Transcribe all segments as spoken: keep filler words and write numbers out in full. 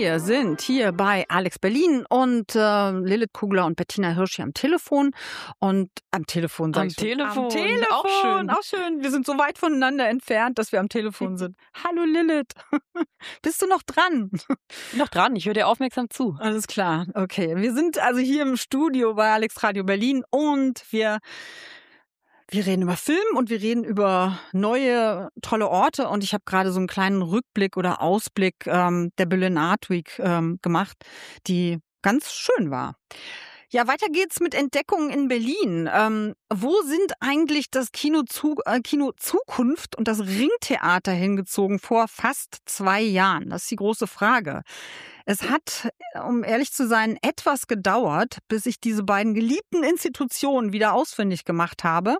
Wir sind hier bei Alex Berlin und äh, Lilith Kugler und Bettina Hirsch hier am Telefon. Und am Telefon, sag Am ich schon. Telefon, Am Telefon, auch schön. auch schön. Wir sind so weit voneinander entfernt, dass wir am Telefon sind. Hallo Lilith, bist du noch dran? Bin noch dran, ich höre dir aufmerksam zu. Alles klar, okay. Wir sind also hier im Studio bei Alex Radio Berlin und wir... Wir reden über Film und wir reden über neue, tolle Orte. Und ich habe gerade so einen kleinen Rückblick oder Ausblick ähm, der Berlin Art Week ähm, gemacht, die ganz schön war. Ja, weiter geht's mit Entdeckungen in Berlin. Ähm, wo sind eigentlich das Kino, zu, äh, Kino Zukunft und das Ringtheater hingezogen vor fast zwei Jahren? Das ist die große Frage. Es hat, um ehrlich zu sein, etwas gedauert, bis ich diese beiden geliebten Institutionen wieder ausfindig gemacht habe.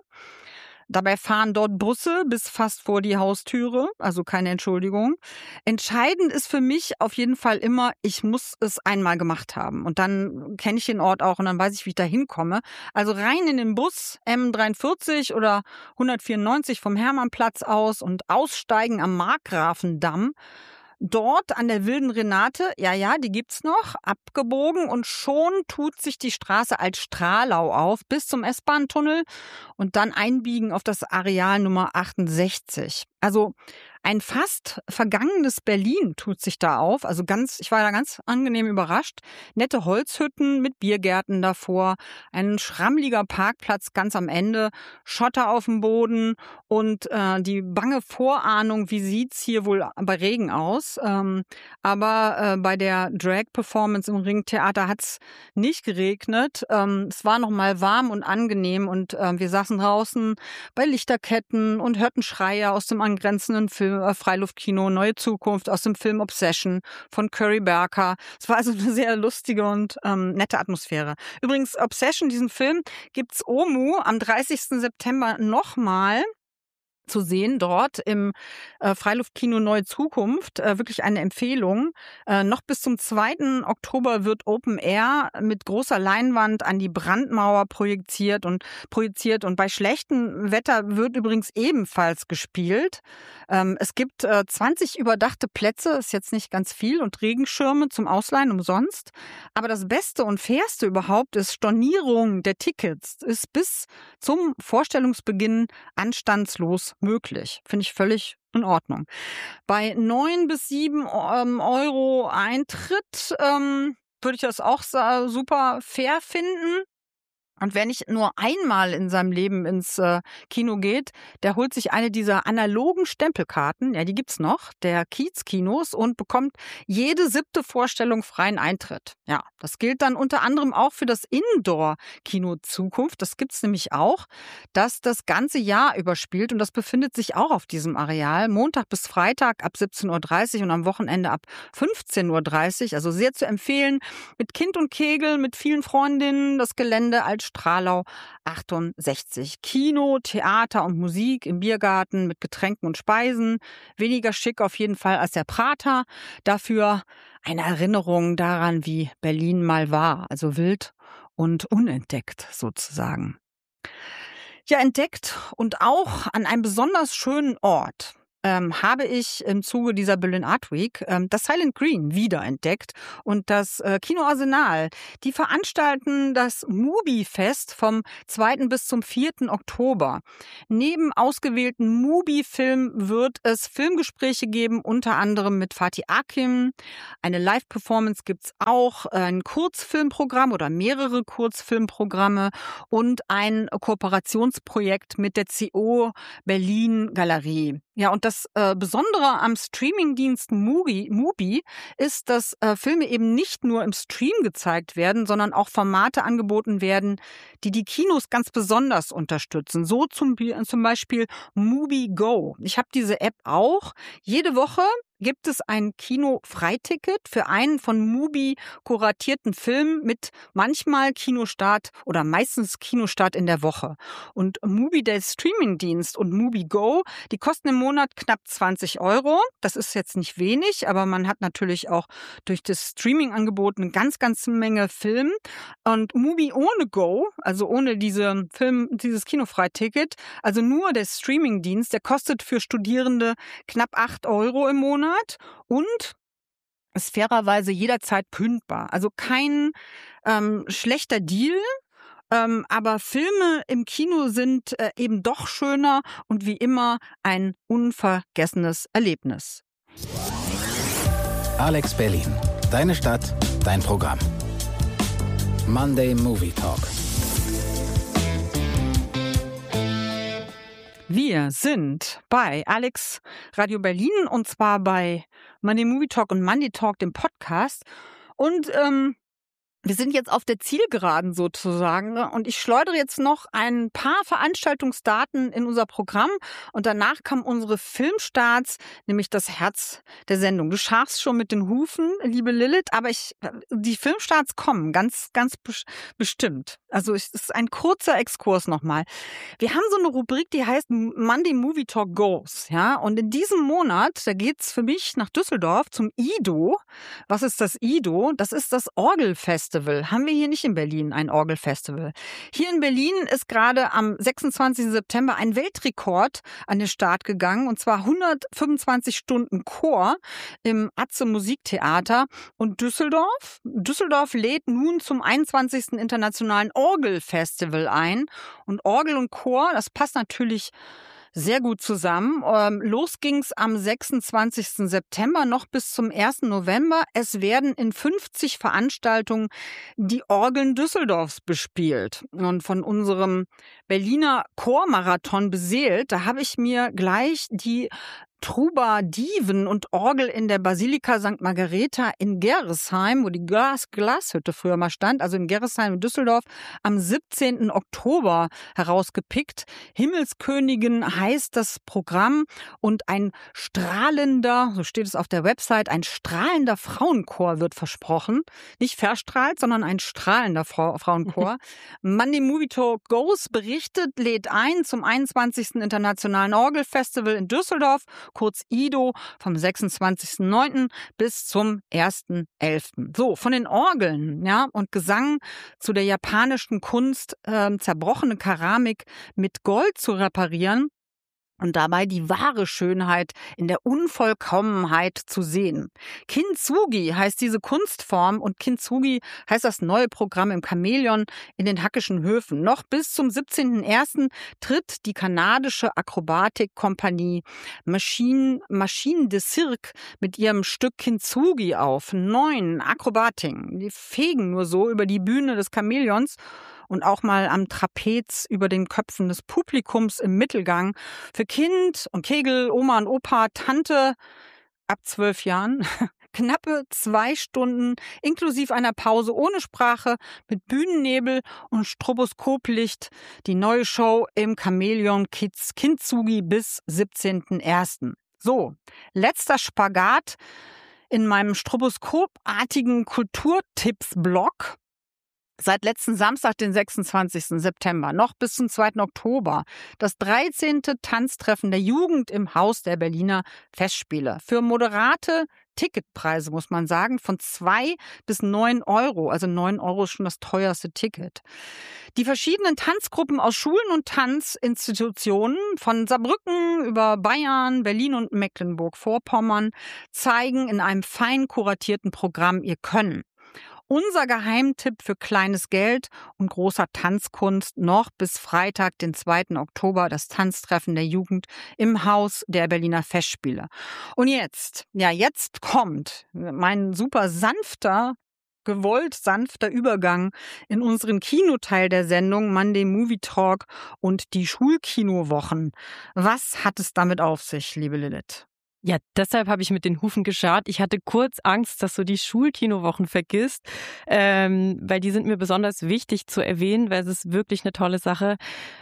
Dabei fahren dort Busse bis fast vor die Haustüre, also keine Entschuldigung. Entscheidend ist für mich auf jeden Fall immer, ich muss es einmal gemacht haben. Und dann kenne ich den Ort auch und dann weiß ich, wie ich da hinkomme. Also rein in den Bus M dreiundvierzig oder hundertvierundneunzig vom Hermannplatz aus und aussteigen am Markgrafendamm. Dort an der Wilden Renate, ja, ja, die gibt's noch, abgebogen und schon tut sich die Straße als Stralau auf bis zum S-Bahn-Tunnel und dann einbiegen auf das Areal Nummer achtundsechzig. Also ein fast vergangenes Berlin tut sich da auf. Also ganz, ich war da ganz angenehm überrascht. Nette Holzhütten mit Biergärten davor, ein schrammliger Parkplatz ganz am Ende, Schotter auf dem Boden und äh, die bange Vorahnung, wie sieht's hier wohl bei Regen aus. Ähm, aber äh, bei der Drag-Performance im Ringtheater hat's nicht geregnet. Ähm, es war noch mal warm und angenehm und äh, wir saßen draußen bei Lichterketten und hörten Schreie aus dem angrenzenden Film, äh, Freiluftkino Neue Zukunft aus dem Film Obsession von Curry Barker. Es war also eine sehr lustige und ähm, nette Atmosphäre. Übrigens, Obsession, diesen Film, gibt's Omu am dreißigsten September nochmal zu sehen dort im äh, Freiluftkino Neue Zukunft. Äh, wirklich eine Empfehlung. Äh, noch bis zum zweiten Oktober wird Open Air mit großer Leinwand an die Brandmauer projiziert und projiziert und bei schlechtem Wetter wird übrigens ebenfalls gespielt. Ähm, es gibt äh, zwanzig überdachte Plätze, ist jetzt nicht ganz viel, und Regenschirme zum Ausleihen umsonst. Aber das Beste und Fairste überhaupt ist, Stornierung der Tickets ist bis zum Vorstellungsbeginn anstandslos möglich. Finde ich völlig in Ordnung. Bei neun bis sieben ähm, Euro Eintritt ähm, würde ich das auch sa- super fair finden. Und wer nicht nur einmal in seinem Leben ins äh, Kino geht, der holt sich eine dieser analogen Stempelkarten, ja, die gibt's noch, der Kiez-Kinos und bekommt jede siebte Vorstellung freien Eintritt. Ja, das gilt dann unter anderem auch für das Indoor-Kino Zukunft. Das gibt's nämlich auch, das das ganze Jahr überspielt und das befindet sich auch auf diesem Areal. Montag bis Freitag ab siebzehn Uhr dreißig und am Wochenende ab fünfzehn Uhr dreißig. Also sehr zu empfehlen, mit Kind und Kegel, mit vielen Freundinnen, das Gelände als Stralau achtundsechzig. Kino, Theater und Musik im Biergarten mit Getränken und Speisen. Weniger schick auf jeden Fall als der Prater. Dafür eine Erinnerung daran, wie Berlin mal war. Also wild und unentdeckt sozusagen. Ja, entdeckt und auch an einem besonders schönen Ort. Ähm, habe ich im Zuge dieser Berlin Art Week ähm, das Silent Green wiederentdeckt und das äh, Kino Arsenal. Die veranstalten das Mubi-Fest vom zweiten bis zum vierten Oktober. Neben ausgewählten Mubi-Filmen wird es Filmgespräche geben, unter anderem mit Fatih Akin. Eine Live-Performance gibt's auch, ein Kurzfilmprogramm oder mehrere Kurzfilmprogramme und ein Kooperationsprojekt mit der C O Berlin Galerie. Ja, und das äh, Besondere am Streamingdienst Mubi, Mubi ist, dass äh, Filme eben nicht nur im Stream gezeigt werden, sondern auch Formate angeboten werden, die die Kinos ganz besonders unterstützen. So zum, zum Beispiel Mubi Go. Ich habe diese App auch. Jede Woche gibt es ein Kino-Freiticket für einen von Mubi kuratierten Film mit manchmal Kinostart oder meistens Kinostart in der Woche. Und Mubi, der Streamingdienst, und Mubi Go, die kosten im Monat knapp zwanzig Euro. Das ist jetzt nicht wenig, aber man hat natürlich auch durch das Streaming-Angebot eine ganz, ganz Menge Film. Und Mubi ohne Go, also ohne diese Film, dieses Kinofreiticket, also nur der Streamingdienst, der kostet für Studierende knapp acht Euro im Monat. Und ist fairerweise jederzeit kündbar. Also kein ähm, schlechter Deal, ähm, aber Filme im Kino sind äh, eben doch schöner und wie immer ein unvergessenes Erlebnis. Alex Berlin. Deine Stadt, dein Programm. Monday Movie Talk. Wir sind bei Alex Radio Berlin und zwar bei Monday Movie Talk und Monday Talk, dem Podcast. Und ähm, wir sind jetzt auf der Zielgeraden sozusagen und ich schleudere jetzt noch ein paar Veranstaltungsdaten in unser Programm und danach kamen unsere Filmstarts, nämlich das Herz der Sendung. Du scharfst schon mit den Hufen, liebe Lilith, aber ich, die Filmstarts kommen ganz, ganz bestimmt. Also es ist ein kurzer Exkurs nochmal. Wir haben so eine Rubrik, die heißt Monday Movie Talk Goes, ja, und in diesem Monat, da geht's für mich nach Düsseldorf zum I D O. Was ist das I D O? Das ist das Orgelfestival. Haben wir hier nicht in Berlin ein Orgelfestival. Hier in Berlin ist gerade am sechsundzwanzigsten September ein Weltrekord an den Start gegangen und zwar hundertfünfundzwanzig Stunden Chor im Atze Musiktheater und Düsseldorf. Düsseldorf lädt nun zum einundzwanzigsten Internationalen Orgelfestival ein und Orgel und Chor, das passt natürlich sehr gut zusammen. Ähm, los ging's am sechsundzwanzigsten September noch bis zum ersten November. Es werden in fünfzig Veranstaltungen die Orgeln Düsseldorfs bespielt. Und von unserem Berliner Chormarathon beseelt, da habe ich mir gleich die Troubadour und Orgel in der Basilika Sankt Margareta in Gerresheim, wo die Glas Glashütte früher mal stand, also in Gerresheim in Düsseldorf, am siebzehnten Oktober herausgepickt. Himmelskönigin heißt das Programm und ein strahlender, so steht es auf der Website, ein strahlender Frauenchor wird versprochen. Nicht verstrahlt, sondern ein strahlender Frau- Frauenchor. Monday Movie Talk Goes berichtet, lädt ein zum einundzwanzigsten Internationalen Orgelfestival in Düsseldorf, kurz I D O, vom sechsundzwanzigsten neunten bis zum ersten elften So, von den Orgeln, ja, und Gesang zu der japanischen Kunst, äh, zerbrochene Keramik mit Gold zu reparieren und dabei die wahre Schönheit in der Unvollkommenheit zu sehen. Kintsugi heißt diese Kunstform und Kintsugi heißt das neue Programm im Chamäleon in den Hackischen Höfen. Noch bis zum siebzehnten ersten tritt die kanadische Akrobatikkompanie Machine, Machine de Cirque mit ihrem Stück Kintsugi auf. Neun Akrobatiken, die fegen nur so über die Bühne des Chamäleons und auch mal am Trapez über den Köpfen des Publikums im Mittelgang. Für Kind und Kegel, Oma und Opa, Tante ab zwölf Jahren. Knappe zwei Stunden inklusive einer Pause ohne Sprache mit Bühnennebel und Stroboskoplicht. Die neue Show im Chamäleon Kids Kintsugi bis siebzehnten ersten So, letzter Spagat in meinem stroboskopartigen Kulturtipps-Blog. Seit letzten Samstag, den sechsundzwanzigsten September, noch bis zum zweiten Oktober, das dreizehnte Tanztreffen der Jugend im Haus der Berliner Festspiele. Für moderate Ticketpreise, muss man sagen, von zwei bis neun Euro. Also neun Euro ist schon das teuerste Ticket. Die verschiedenen Tanzgruppen aus Schulen und Tanzinstitutionen von Saarbrücken über Bayern, Berlin und Mecklenburg-Vorpommern zeigen in einem fein kuratierten Programm ihr Können. Unser Geheimtipp für kleines Geld und großer Tanzkunst noch bis Freitag, den zweiten Oktober, das Tanztreffen der Jugend im Haus der Berliner Festspiele. Und jetzt, ja, jetzt kommt mein super sanfter, gewollt sanfter Übergang in unseren Kinoteil der Sendung Monday Movie Talk und die Schulkinowochen. Was hat es damit auf sich, liebe Lilith? Ja, deshalb habe ich mit den Hufen geschart. Ich hatte kurz Angst, dass du die Schulkinowochen vergisst, ähm, weil die sind mir besonders wichtig zu erwähnen, weil es ist wirklich eine tolle Sache.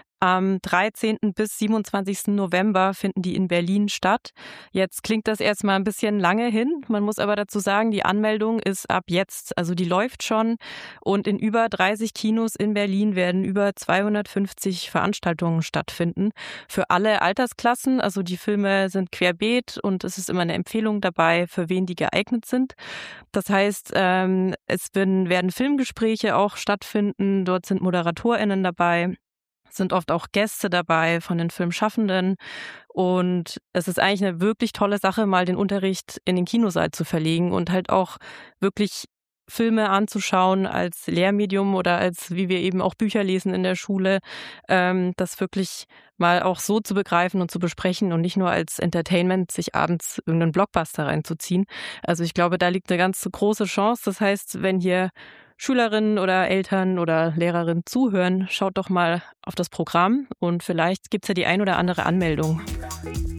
Am dreizehnten bis siebenundzwanzigsten November finden die in Berlin statt. Jetzt klingt das erstmal ein bisschen lange hin. Man muss aber dazu sagen, die Anmeldung ist ab jetzt, also die läuft schon. Und in über dreißig Kinos in Berlin werden über zweihundertfünfzig Veranstaltungen stattfinden. Für alle Altersklassen, also die Filme sind querbeet und es ist immer eine Empfehlung dabei, für wen die geeignet sind. Das heißt, ähm, es werden, werden Filmgespräche auch stattfinden. Dort sind ModeratorInnen dabei. Sind oft auch Gäste dabei von den Filmschaffenden Und es ist eigentlich eine wirklich tolle Sache, mal den Unterricht in den Kinosaal zu verlegen und halt auch wirklich Filme anzuschauen als Lehrmedium oder als, wie wir eben auch Bücher lesen in der Schule, ähm, das wirklich mal auch so zu begreifen und zu besprechen und nicht nur als Entertainment sich abends irgendeinen Blockbuster reinzuziehen. Also ich glaube, da liegt eine ganz große Chance. Das heißt, wenn hier Schülerinnen oder Eltern oder Lehrerinnen zuhören, schaut doch mal auf das Programm und vielleicht gibt es ja die ein oder andere Anmeldung.